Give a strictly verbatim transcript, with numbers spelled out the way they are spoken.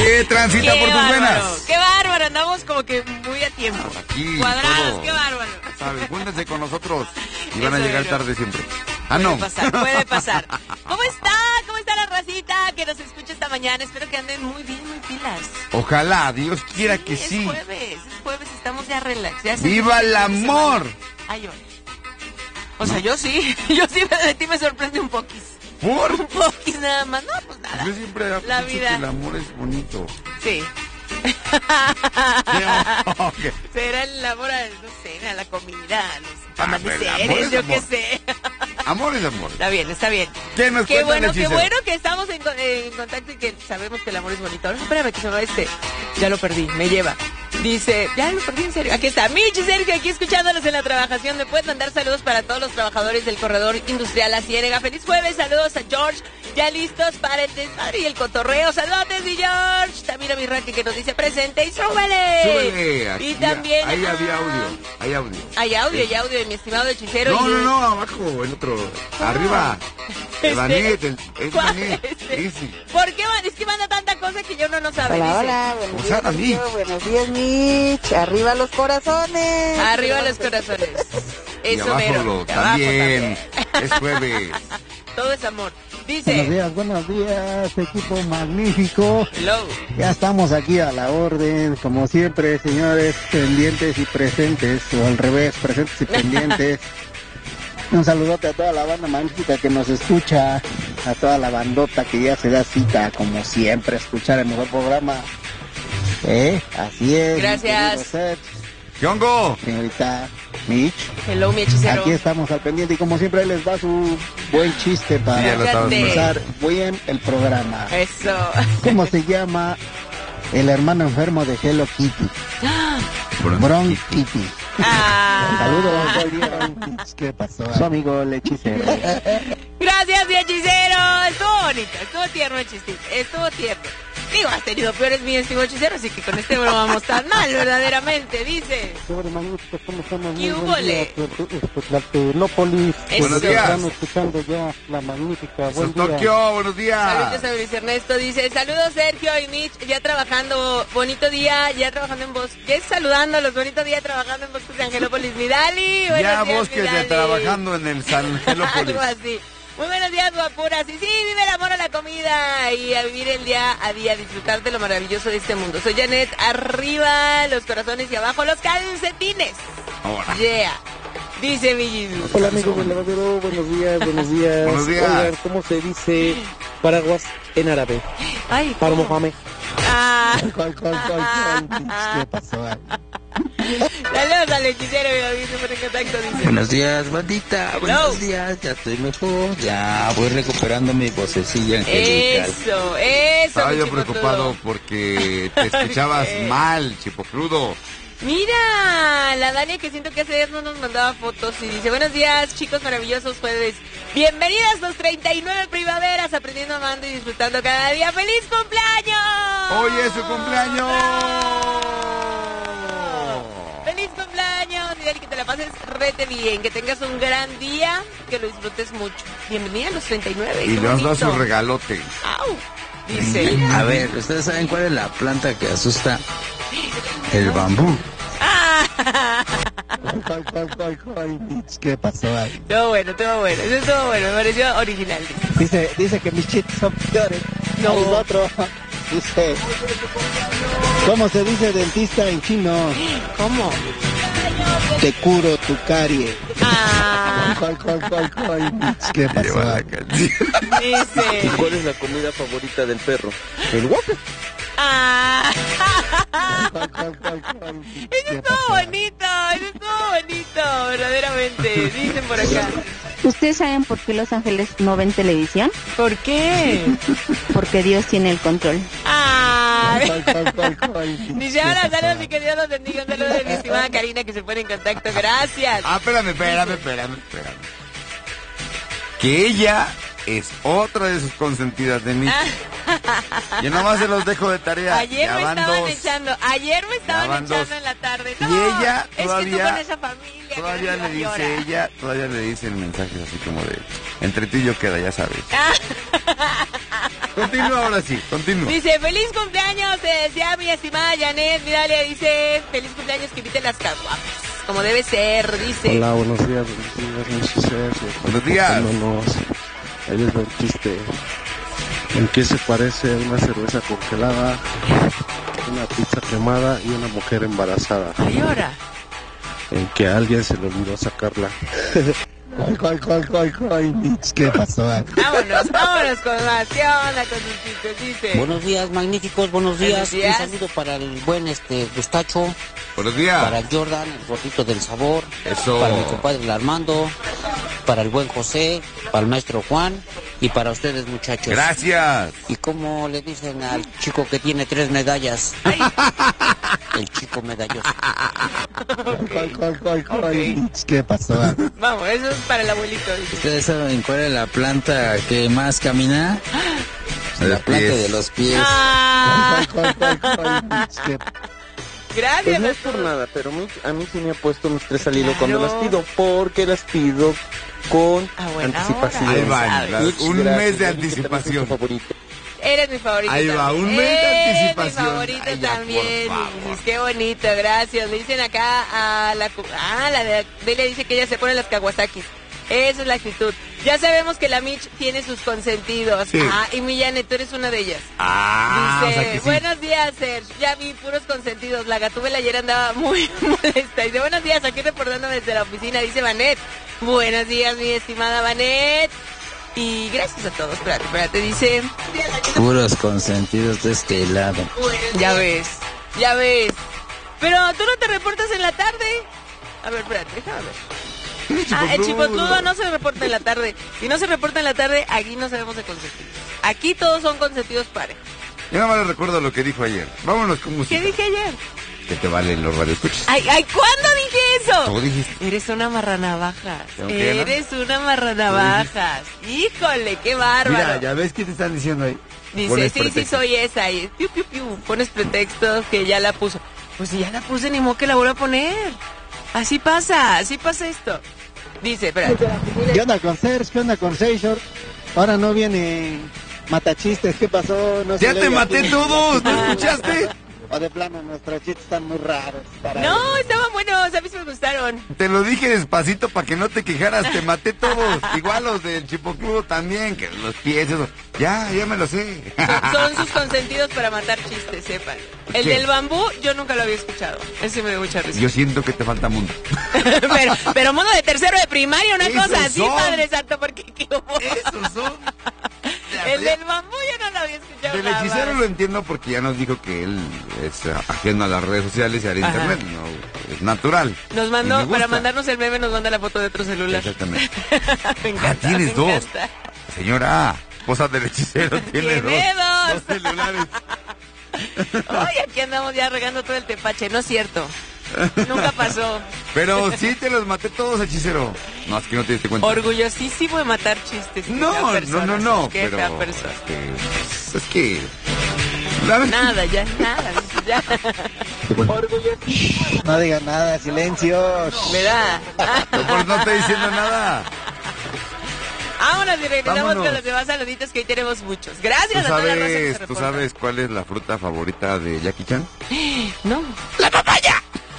¿Qué transita qué por tus bárbaro, venas? Qué bárbaro, andamos como que muy a tiempo. Aquí, Cuadrados, todo. qué bárbaro. ¿Sabes? Júntense con nosotros y van a Eso, llegar pero- tarde siempre. Ah, Puede no. pasar, puede pasar. ¿Cómo está? ¿Cómo está la racita que nos escucha esta mañana? Espero que anden muy bien, muy pilas. Ojalá, Dios quiera que es sí. jueves, es jueves, estamos ya relax. Ya ¡Viva el amor! Ay, yo. O sea, yo sí, yo sí de ti me sorprende un poquis. ¿Por? Un poquis nada más, no, pues nada. Yo siempre he La dicho vida. que el amor es bonito. Sí. Ok. Será el amor a, no sé, a la comida, a los Ah, pero el amor amaneceres, es yo amor. qué sé. Amor es amor. Está bien, está bien. ¿Qué nos Qué cuentan, bueno, qué hechicero? bueno que estamos en, co- en contacto y que sabemos que el amor es bonito. Ahora espérame que se me va este. Ya lo perdí, me lleva. Dice, ya lo perdí en serio. Aquí está, Michi Sergio, aquí escuchándonos en la trabajación. ¿Me puedes mandar saludos para todos los trabajadores del corredor industrial La Ciénega? Feliz jueves, saludos a George. Ya listos para el desmadre y el cotorreo. Saludos, mi George. También a mi Raque que nos dice presente y súbele. Súbele. Aquí, Y también. ahí a- había audio. Hay audio. Hay audio, hay audio de mi estimado hechicero. No, y- no, no, abajo, el otro. Arriba. Este, El Vanet, el, el ¿cuál? Vanet. Este, Ese. ¿Por qué man- es que manda tanta cosa que yo no no sabe? Hola, dice. hola, buenos O días, sea, a mí. Sergio, buenos días, Mitch. Arriba los corazones. Arriba los corazones. Y Eso abajo mero. lo, Y abajo también. Es jueves. Todo es amor. Buenos Dice, días, buenos días, equipo magnífico. hello. Ya estamos aquí a la orden, como siempre, señores, pendientes y presentes, o al revés, presentes y pendientes. Un saludote a toda la banda magnífica que nos escucha, a toda la bandota que ya se da cita, como siempre, a escuchar el mejor programa. ¿Eh? Así es. mi Gracias. querido Seth, ¿Qué hongo? señorita Mitch. Hello, mi hechicero. Aquí estamos al pendiente y como siempre ahí les va su buen chiste Sí, para ya lo estabas Fíjate. empezar bien el programa. Eso. ¿Cómo se llama el hermano enfermo de Hello Kitty? Bron Kitty. Ah. Saludos, Bolívar. ¿Qué pasó? Su amigo el hechicero. Gracias, mi hechicero. Estuvo bonito, estuvo tierno el chiste. Estuvo tierno. Digo, has tenido peores, mi estimado hechicero, así que con este no vamos tan mal, verdaderamente. Dice. Sobre magníficos, ¿cómo estamos? ¿Qué húbole? Tlatelópolis. Eso. Buenos días. Estamos escuchando ya la magnífica. Buen día. Tokio, buenos días. Saludos a Luis Ernesto, dice, saludos Sergio y Mitch, ya trabajando, bonito día, ya trabajando en Bosques, saludándolos, bonito día trabajando en Bosques de Angelópolis, mi Dali. Buenos Ya días, bosques mi de Dali. trabajando en el San Angelópolis. Algo así. Muy buenos días, guapuras. Y sí, vive el amor a la comida y a vivir el día a día, disfrutar de lo maravilloso de este mundo. Soy Janet, arriba los corazones y abajo los calcetines. Ahora. Yeah. Dice mi Jesús. Hola amigos del lavadero, buenos días, buenos días. Buenos días. Oigan, ¿cómo se dice paraguas en árabe? Ay, Para ¿cómo? Mohamed. Ah. ¿Cuál, cuál, cuál, cuál? ¿Qué pasó? Saludos al hechicero, mi amigo, siempre en contacto, dice. Buenos días, bandita. Hello. Buenos días, ya estoy mejor. Ya voy recuperando mi vocecilla angelical. Eso, eso. Estaba mi yo chipotrudo. preocupado porque te escuchabas ¿Qué? mal, chipocrudo. Mira, la Dania que siento que hace días no nos mandaba fotos y dice, buenos días, chicos maravillosos jueves. Bienvenidas los treinta y nueve primaveras, aprendiendo, amando y disfrutando cada día. ¡Feliz cumpleaños! ¡Hoy es su cumpleaños! ¡Feliz cumpleaños! Y que te la pases rete bien, que tengas un gran día, que lo disfrutes mucho. Bienvenida a los treinta y nueve. Y qué nos da bonito. su regalote. Au. Dice. A ver, ¿ustedes saben cuál es la planta que asusta? El bambú. Ah. ¿Cuál, cuál, cuál, cuál? ¿Qué pasó ahí? Todo bueno, todo bueno. Eso estuvo bueno, me pareció original. Dice, dice que mis chistes son peores. No. Hay otro. Dice, ¿cómo se dice dentista en chino? ¿Cómo? Te curo tu carie. Ah. ¿Cuál, cuál, cuál, cuál? ¿Qué pasó Lleva la ahí? canción. ¿Y Dice. cuál es la comida favorita del perro? El Whopper. Ah. ¿Cuál, cuál, cuál, cuál? Eso ¿Qué estuvo pasó ahí? bonito, eso estuvo bonito, verdaderamente. Dicen por acá. ¿Ustedes saben por qué los ángeles no ven televisión? ¿Por qué? Porque Dios tiene el control. Ah. ¿Cuál, cuál, cuál, cuál? Dice, hola, saludos, mi querido, nos bendiga. Un saludo de mi estimada Karina que se pone en contacto. Gracias. Ah, espérame, espérame, espérame, espérame. Que ella es otra de sus consentidas de mí. Yo nomás se los dejo de tarea. Ayer Ya me van estaban dos. echando, ayer me estaban van echando dos. en la tarde. Y No, ella es que tú todavía- con esa familia. que Todavía no le se dice llora. ella, todavía le dice el mensaje así como de entre tú y yo queda, ya sabes. Ah. Continúa ahora sí, continúa. Dice, feliz cumpleaños, te desea mi estimada Janet. Mira, le dice, feliz cumpleaños, que invite las caguamas. Como debe ser, dice. Hola, buenos días, buenos días, muchachos. Buenos días. Ahí les va un chiste. ¿En qué se parece una cerveza congelada, una pizza quemada y una mujer embarazada? ¿Y ahora? En que a alguien se le olvidó sacarla. Ay, ay, ay, ay, ay, Mitch, ¿qué pasó? Vámonos, vámonos con más. ¿Qué onda con sus chistes? Dice. Buenos días, magníficos, buenos días. Buenos días. Un saludo para el buen este Gustacho. Buenos días. Para el Jordan, el gordito del sabor. Eso. Para mi compadre el Armando. Para el buen José. Para el maestro Juan. Y para ustedes, muchachos. Gracias. ¿Y cómo le dicen al chico que tiene tres medallas? Ay. El chico medalloso. Ay, ay, ay, ay, Mitch, ¿qué pasó? Vamos, eso es para el abuelito. Dice. ¿Ustedes saben cuál es la planta que más camina? De La los planta pies. de los pies. Ah, Ay, ay, ay, ay, Mitch, ¿qué Pues gracias. no es por nada, pero a mí, a mí sí me ha puesto mis tres al hilo Claro. cuando las pido, porque las pido con A buena anticipación. hora. Ahí van, sabes. las- Muchas un gracias, mes de Mónica, también soy tu anticipación. favorito. Eres mi favorito. Ahí va, también. un mes de Eres anticipación. mi favorito Ay, ya, también. por favor. Dices, qué bonito, gracias. Le dicen acá a la... cu- Ah, la de Delia dice que ella se pone las Kawasaki. Esa es la actitud. Ya sabemos que la Mitch tiene sus consentidos. Sí. Ah, y mi Janet, tú eres una de ellas. Ah, Dice, o sea que sí. buenos días, Serge. Ya vi puros consentidos. La Gatúbela ayer andaba muy molesta. Dice, buenos días, aquí reportándome desde la oficina. Dice Vanet. Buenos días, mi estimada Vanet. Y gracias a todos. Espérate, espérate. Dice, Puros consentidos de este lado. ya ves, ya ves. Pero tú no te reportas en la tarde. A ver, espérate, déjame ver. Ah, el chipotludo no se reporta en la tarde. Si no se reporta en la tarde, aquí no sabemos de consentidos. Aquí todos son consentidos parejos. Yo nada más le recuerdo lo que dijo ayer. Vámonos con música. ¿Qué dije ayer? Que te valen los radioescuchas. Ay, ay, ¿cuándo dije eso? ¿Cómo dijiste? Eres una marranavajas. ¿Tengo que ganar? Eres una marranavajas. Híjole, qué bárbaro. Mira, ya ves qué te están diciendo ahí. Dice, Pones sí, sí, pretextos. soy esa. Y piu, piu, piu. Pones pretextos que ya la puso. Pues si ya la puse, ni modo que la vuelva a poner. Así pasa, así pasa esto. Dice, espérate. ¿Qué onda con Serge? ¿Qué onda con Seishore? Ahora no viene matachistes, ¿qué pasó? No se Ya le te oye maté aquí. todos, ¿no escuchaste? O de plano, nuestros chistes están muy raros. Para No, estaban buenos, a mí sí me gustaron. Te lo dije despacito para que no te quejaras, te maté todos. Igual los del Chipocludo también, que los pies, eso. Ya, ya me lo sé. Son, son sus consentidos para matar chistes, sepan. El ¿Qué? del bambú, yo nunca lo había escuchado. Ese me dio mucha risa. Yo siento que te falta mundo. pero, pero mono de tercero de primaria, una Esos cosa así, son. Padre Santo, porque qué hubo? Esos son. El del bambú yo no lo había escuchado. Del jamás. hechicero lo entiendo porque ya nos dijo que él es ajeno a las redes sociales y al Ajá. internet. No, es natural. Nos Y mandó, me gusta. para mandarnos el meme, nos manda la foto de otro celular. Exactamente. me encanta, Ah, tienes me dos. encanta. Señora, esposa del hechicero, tiene dos. Tiene dos. Dos celulares. Ay, aquí andamos ya regando todo el tepache, no es cierto. Nunca pasó. Pero sí te los maté todos, hechicero. No, es que no te diste cuenta. Orgullosísimo de matar chistes. Qué No, fea no, persona, no, no. Qué pero fea persona. Es que, pues, es que la verdad- Nada, ya, nada, ya. No digan nada, silencio. ¿Verdad? Pues no estoy diciendo nada. Vámonos y regresamos Vámonos. con los demás saluditos que hoy tenemos muchos. ¿Tú Gracias a toda la raza que se sabes, ¿Tú reporta. sabes cuál es la fruta favorita de Jackie Chan? No. La